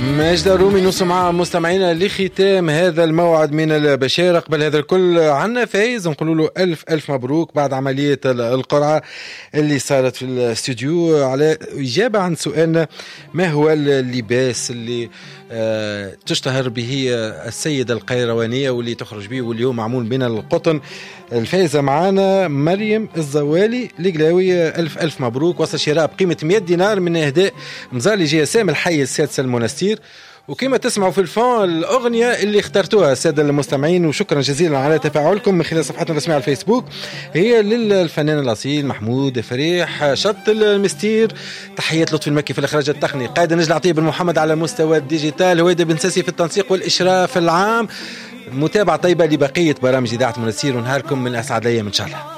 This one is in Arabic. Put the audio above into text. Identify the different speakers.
Speaker 1: ماجدة الرومي نوصل مع مستمعينا لختام هذا الموعد من البشارة. قبل هذا الكل عنا فايز نقول له ألف مبروك بعد عملية القرعة اللي صارت في الاستوديو على إجابة عن سؤالنا: ما هو اللباس اللي تشتهر به السيدة القيروانية واللي تخرج به واليوم معمول من القطن؟ الفائزة معانا مريم الزوالي القلاوي. ألف مبروك. وصل شراء بقيمة 100 دينار من إهداء مزار جيسام الحي السادس المنستير. وكما تسمعوا في الفون الأغنية اللي اخترتوها السادة المستمعين، وشكرا جزيلا على تفاعلكم من خلال صفحتنا الرسمية على الفيسبوك، هي للفنان الأصيل محمود فريح شط المستير. تحيات لطفي المكي في الإخراج التقني، قائد نجل عطية بن محمد على مستوى الديجيتال، هويدا بن ساسي في التنسيق والإشراف العام. متابعة طيبة لبقية برامج إذاعة منستير، ونهاركم من أسعد الأيام إن شاء الله.